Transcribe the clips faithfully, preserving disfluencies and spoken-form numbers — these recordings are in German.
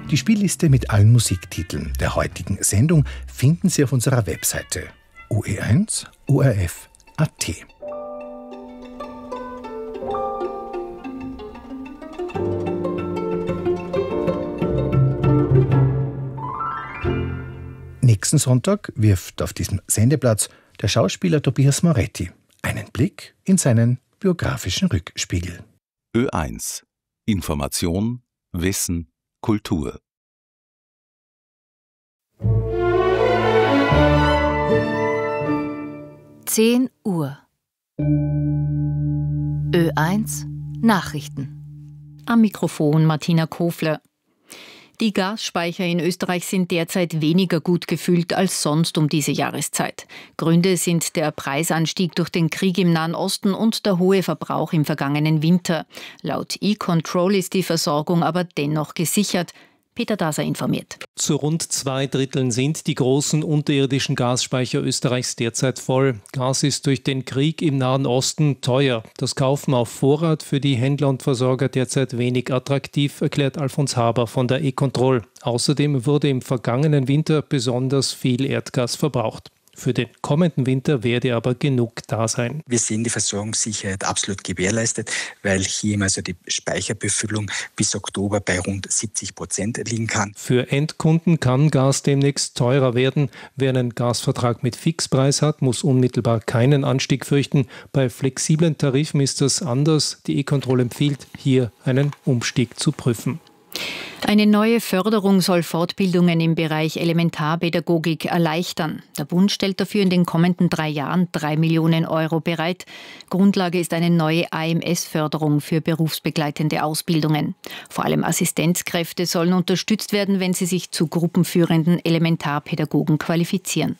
Die Spielliste mit allen Musiktiteln der heutigen Sendung finden Sie auf unserer Webseite o e eins o r f punkt a t. Nächsten Sonntag wirft auf diesem Sendeplatz der Schauspieler Tobias Moretti einen Blick in seinen biografischen Rückspiegel. Ö eins. Information, Wissen, Kultur. zehn Uhr. Ö eins Nachrichten. Am Mikrofon Martina Kofler. Die Gasspeicher in Österreich sind derzeit weniger gut gefüllt als sonst um diese Jahreszeit. Gründe sind der Preisanstieg durch den Krieg im Nahen Osten und der hohe Verbrauch im vergangenen Winter. Laut E-Control ist die Versorgung aber dennoch gesichert. Peter Daser informiert. Zu rund zwei Dritteln sind die großen unterirdischen Gasspeicher Österreichs derzeit voll. Gas ist durch den Krieg im Nahen Osten teuer. Das Kaufen auf Vorrat für die Händler und Versorger derzeit wenig attraktiv, erklärt Alfons Haber von der E-Control. Außerdem wurde im vergangenen Winter besonders viel Erdgas verbraucht. Für den kommenden Winter werde aber genug da sein. Wir sehen die Versorgungssicherheit absolut gewährleistet, weil hier also die Speicherbefüllung bis Oktober bei rund siebzig Prozent liegen kann. Für Endkunden kann Gas demnächst teurer werden. Wer einen Gasvertrag mit Fixpreis hat, muss unmittelbar keinen Anstieg fürchten. Bei flexiblen Tarifen ist das anders. Die E-Control empfiehlt, hier einen Umstieg zu prüfen. Eine neue Förderung soll Fortbildungen im Bereich Elementarpädagogik erleichtern. Der Bund stellt dafür in den kommenden drei Jahren drei Millionen Euro bereit. Grundlage ist eine neue A M S-Förderung für berufsbegleitende Ausbildungen. Vor allem Assistenzkräfte sollen unterstützt werden, wenn sie sich zu gruppenführenden Elementarpädagogen qualifizieren.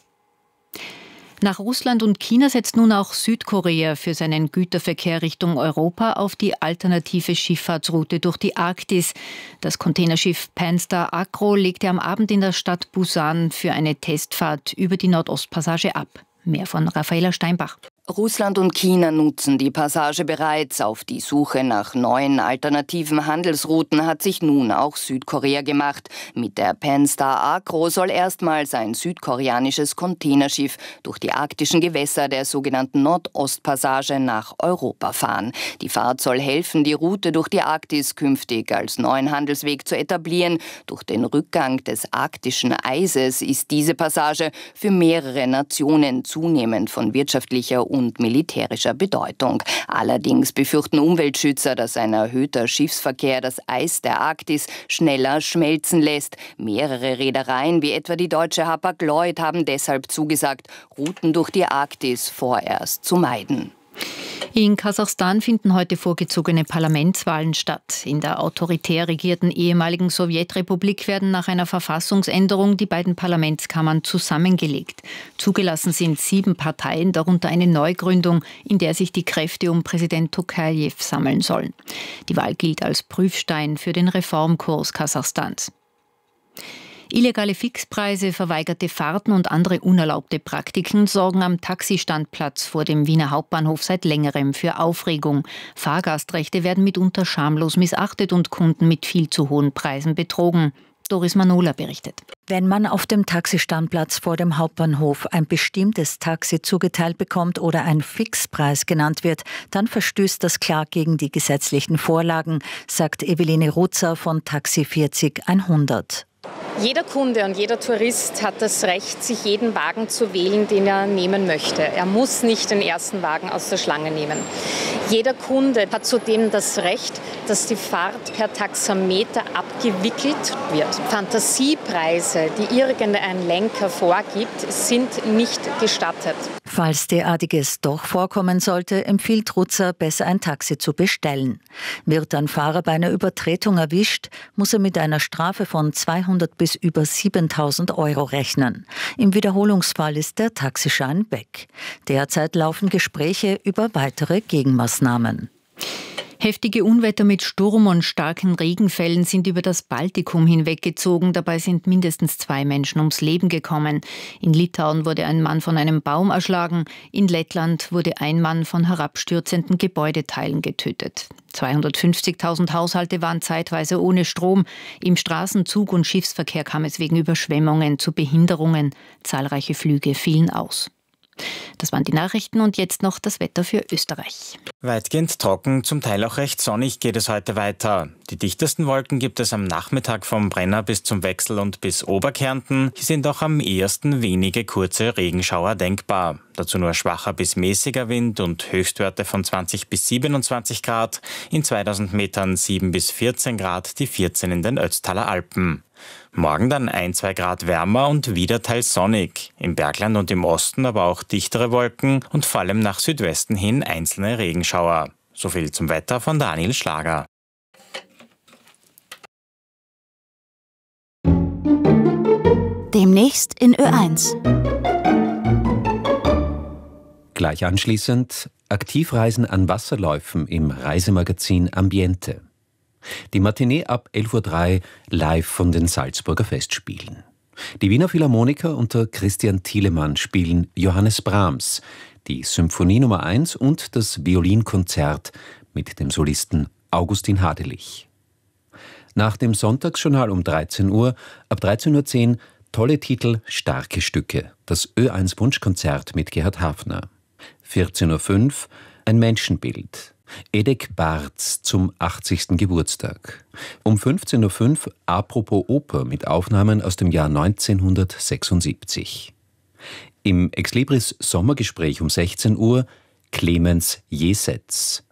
Nach Russland und China setzt nun auch Südkorea für seinen Güterverkehr Richtung Europa auf die alternative Schifffahrtsroute durch die Arktis. Das Containerschiff Pan-Star Acro legte am Abend in der Stadt Busan für eine Testfahrt über die Nordostpassage ab. Mehr von Raffaela Steinbach. Russland und China nutzen die Passage bereits. Auf die Suche nach neuen alternativen Handelsrouten hat sich nun auch Südkorea gemacht. Mit der Pan-Star Acro soll erstmals ein südkoreanisches Containerschiff durch die arktischen Gewässer der sogenannten Nordostpassage nach Europa fahren. Die Fahrt soll helfen, die Route durch die Arktis künftig als neuen Handelsweg zu etablieren. Durch den Rückgang des arktischen Eises ist diese Passage für mehrere Nationen zunehmend von wirtschaftlicher und und militärischer Bedeutung. Allerdings befürchten Umweltschützer, dass ein erhöhter Schiffsverkehr das Eis der Arktis schneller schmelzen lässt. Mehrere Reedereien, wie etwa die deutsche Hapag-Lloyd, haben deshalb zugesagt, Routen durch die Arktis vorerst zu meiden. In Kasachstan finden heute vorgezogene Parlamentswahlen statt. In der autoritär regierten ehemaligen Sowjetrepublik werden nach einer Verfassungsänderung die beiden Parlamentskammern zusammengelegt. Zugelassen sind sieben Parteien, darunter eine Neugründung, in der sich die Kräfte um Präsident Tokajew sammeln sollen. Die Wahl gilt als Prüfstein für den Reformkurs Kasachstans. Illegale Fixpreise, verweigerte Fahrten und andere unerlaubte Praktiken sorgen am Taxistandplatz vor dem Wiener Hauptbahnhof seit längerem für Aufregung. Fahrgastrechte werden mitunter schamlos missachtet und Kunden mit viel zu hohen Preisen betrogen. Doris Manola berichtet. Wenn man auf dem Taxistandplatz vor dem Hauptbahnhof ein bestimmtes Taxi zugeteilt bekommt oder ein Fixpreis genannt wird, dann verstößt das klar gegen die gesetzlichen Vorlagen, sagt Eveline Rutzer von Taxi vierzig hundert. Jeder Kunde und jeder Tourist hat das Recht, sich jeden Wagen zu wählen, den er nehmen möchte. Er muss nicht den ersten Wagen aus der Schlange nehmen. Jeder Kunde hat zudem das Recht, dass die Fahrt per Taxameter abgewickelt wird. Fantasiepreise, die irgendein Lenker vorgibt, sind nicht gestattet. Falls derartiges doch vorkommen sollte, empfiehlt Rutzer, besser ein Taxi zu bestellen. Wird ein Fahrer bei einer Übertretung erwischt, muss er mit einer Strafe von zweihundert bis über siebentausend Euro rechnen. Im Wiederholungsfall ist der Taxischein weg. Derzeit laufen Gespräche über weitere Gegenmaßnahmen. Heftige Unwetter mit Sturm und starken Regenfällen sind über das Baltikum hinweggezogen. Dabei sind mindestens zwei Menschen ums Leben gekommen. In Litauen wurde ein Mann von einem Baum erschlagen. In Lettland wurde ein Mann von herabstürzenden Gebäudeteilen getötet. zweihundertfünfzigtausend Haushalte waren zeitweise ohne Strom. Im Straßen-, Zug- und Schiffsverkehr kam es wegen Überschwemmungen zu Behinderungen. Zahlreiche Flüge fielen aus. Das waren die Nachrichten und jetzt noch das Wetter für Österreich. Weitgehend trocken, zum Teil auch recht sonnig geht es heute weiter. Die dichtesten Wolken gibt es am Nachmittag vom Brenner bis zum Wechsel und bis Oberkärnten. Hier sind auch am ehesten wenige kurze Regenschauer denkbar. Dazu nur schwacher bis mäßiger Wind und Höchstwerte von zwanzig bis siebenundzwanzig Grad. In zweitausend Metern sieben bis vierzehn Grad, die vierzehn in den Ötztaler Alpen. Morgen dann ein, zwei Grad wärmer und wieder teils sonnig. Im Bergland und im Osten aber auch dichtere Wolken und vor allem nach Südwesten hin einzelne Regenschauer. So viel zum Wetter von Daniel Schlager. Demnächst in Ö eins. Gleich anschließend Aktivreisen an Wasserläufen im Reisemagazin Ambiente. Die Matinee ab elf Uhr drei live von den Salzburger Festspielen. Die Wiener Philharmoniker unter Christian Thielemann spielen Johannes Brahms, die Symphonie Nummer eins und das Violinkonzert mit dem Solisten Augustin Hadelich. Nach dem Sonntagsjournal um dreizehn Uhr, ab dreizehn Uhr zehn tolle Titel, starke Stücke. Das Ö eins Wunschkonzert mit Gerhard Hafner. vierzehn Uhr fünf ein Menschenbild. Edek Barz zum achtzigsten Geburtstag. Um fünfzehn Uhr fünf Apropos Oper mit Aufnahmen aus dem Jahr neunzehnhundertsechsundsiebzig. Im Exlibris Sommergespräch um sechzehn Uhr Clemens Jesetz.